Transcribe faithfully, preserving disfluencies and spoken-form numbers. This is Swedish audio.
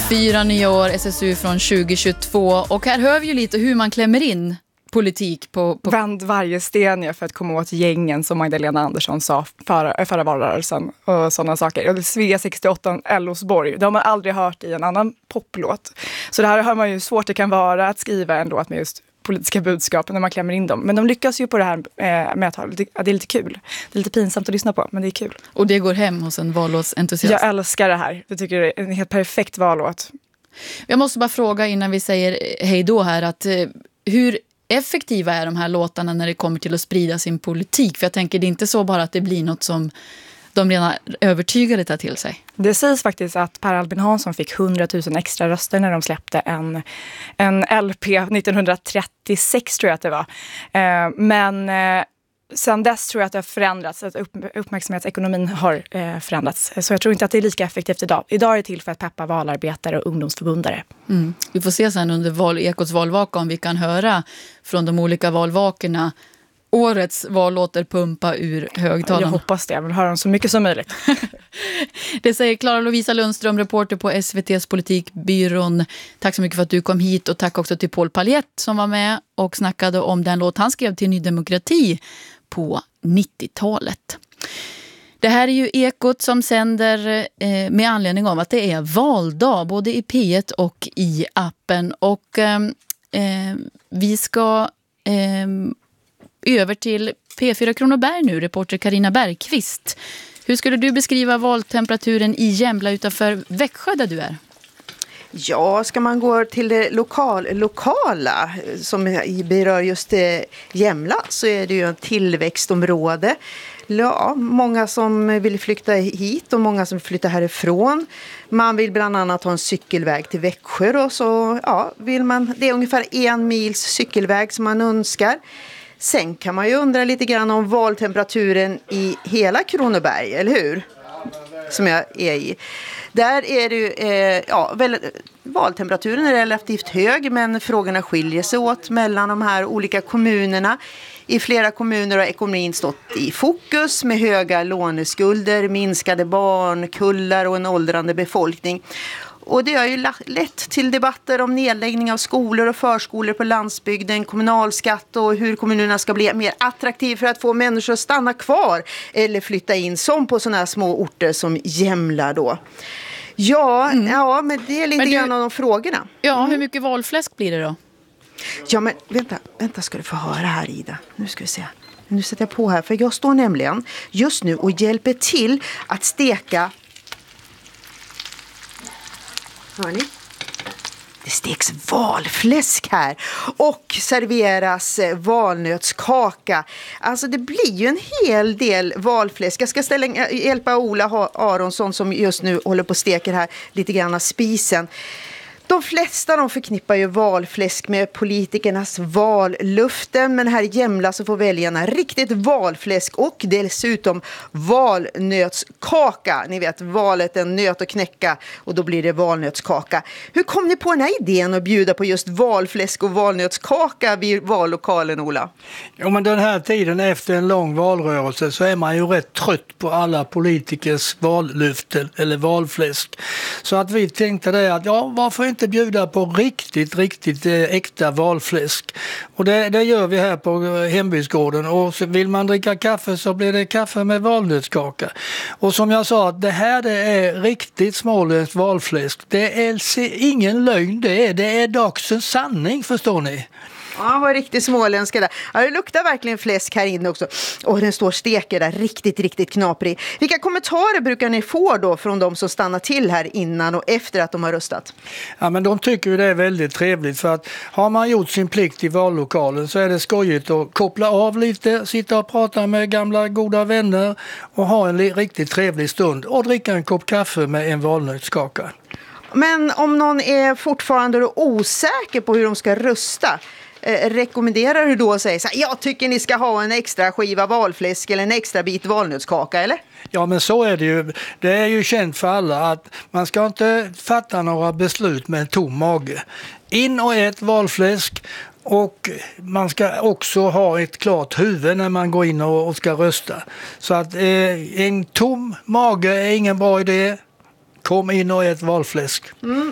Fyra nya år S S U från tjugo tjugotvå. Och här hör vi ju lite hur man klämmer in politik på... på... Vänd varje sten för att komma åt gängen, som Magdalena Andersson sa förra, förra valrörelsen och sådana saker. Och Svea sextioåtta, Ellosborg, det har man aldrig hört i en annan poplåt. Så det här har man ju svårt det kan vara att skriva en låt med just politiska budskap när man klämmer in dem. Men de lyckas ju på det här eh, med att ha, det är lite kul. Det är lite pinsamt att lyssna på, men det är kul. Och det går hem hos en vallåtsentusiast. Jag älskar det här. Jag tycker det är en helt perfekt vallåt. Jag måste bara fråga innan vi säger hej då här, att eh, hur effektiva är de här låtarna när det kommer till att sprida sin politik? För jag tänker, det är inte så bara att det blir något som de redan övertygade tar till sig. Det sägs faktiskt att Per Albin Hansson fick hundratusen extra röster när de släppte en, en L P nittonhundratrettiosex, tror jag att det var. Eh, men eh, sen dess tror jag att det har förändrats, att upp, uppmärksamhetsekonomin har eh, förändrats. Så jag tror inte att det är lika effektivt idag. Idag är det till för att peppa valarbetare och ungdomsförbundare. Mm. Vi får se sen under val, Ekots valvaka om vi kan höra från de olika valvakorna årets vallåter pumpa ur högtalarna. Jag hoppas det. Jag vill höra dem så mycket som möjligt. Det säger Clara Lovisa Lundström, reporter på S V T:s politikbyrån. Tack så mycket för att du kom hit, och tack också till Paul Paljett som var med och snackade om den låt han skrev till Ny Demokrati på nittiotalet. Det här är ju Ekot som sänder eh, med anledning av att det är valdag både i P ett och i appen. Och eh, eh, vi ska... Eh, över till P fyra Kronoberg nu, reporter Carina Bergqvist. Hur skulle du beskriva valtemperaturen i Jämla utanför Växjö där du är? Ja, ska man gå till det lokal, lokala som berör just det Jämla, så är det ju en tillväxtområde. Ja, många som vill flytta hit och många som flyttar härifrån. Man vill bland annat ha en cykelväg till Växjö, och så ja, vill man, det är ungefär en mils cykelväg som man önskar. Sen kan man ju undra lite grann om valtemperaturen i hela Kronoberg, eller hur? Som jag är i. Där är det ju, eh, ja, väl, valtemperaturen är relativt hög, men frågorna skiljer sig åt mellan de här olika kommunerna. I flera kommuner har ekonomin stått i fokus med höga låneskulder, minskade barnkullar och en åldrande befolkning. Och det har ju lett till debatter om nedläggning av skolor och förskolor på landsbygden, kommunalskatt och hur kommunerna ska bli mer attraktiva för att få människor att stanna kvar eller flytta in, som på sådana här små orter som Jämla då. Ja, mm. ja, men det är lite du, grann av de frågorna. Ja, mm. hur mycket valfläsk blir det då? Ja, men vänta, vänta ska du få höra här, Ida. Nu ska vi se. Nu sätter jag på här, för jag står nämligen just nu och hjälper till att steka. Hör ni? Det steks valfläsk här och serveras valnötskaka. Alltså det blir ju en hel del valfläsk. Jag ska ställa, hjälpa Ola Aronsson som just nu håller på och steker här lite grann av spisen. De flesta de förknippar ju valfläsk med politikernas valluften, men här i Jämla så får väljarna riktigt valfläsk och dessutom valnötskaka. Ni vet, valet en nöt att knäcka och då blir det valnötskaka. Hur kom ni på den här idén att bjuda på just valfläsk och valnötskaka vid vallokalen, Ola? Ja, men den här tiden efter en lång valrörelse så är man ju rätt trött på alla politikers valluften eller valfläsk. Så att vi tänkte det att ja, varför inte bjuda på riktigt, riktigt eh, äkta valfläsk. Och det, det gör vi här på Hembygdsgården. Och så vill man dricka kaffe så blir det kaffe med valnötskaka. Och som jag sa, det här det är riktigt småländskt valfläsk. Det är ingen lögn det är. Det är dagsens sanning, förstår ni. Ja, vad riktigt småländska där. Ja, det luktar verkligen fläsk här inne också. Och den står steker där, riktigt, riktigt knaprig. Vilka kommentarer brukar ni få då från de som stannar till här innan och efter att de har röstat? Ja, men de tycker ju det är väldigt trevligt, för att har man gjort sin plikt i vallokalen så är det skojigt att koppla av lite, sitta och prata med gamla goda vänner och ha en riktigt trevlig stund och dricka en kopp kaffe med en valnötskaka. Men om någon är fortfarande osäker på hur de ska rösta, Eh, rekommenderar du då att säga så här, jag tycker ni ska ha en extra skiva valfläsk eller en extra bit valnötskaka, eller? Ja, men så är det ju. Det är ju känt för alla att man ska inte fatta några beslut med en tom mage. In och ät valfläsk, och man ska också ha ett klart huvud när man går in och, och ska rösta. Så att eh, en tom mage är ingen bra idé. Kom in och ät valfläsk. Mm,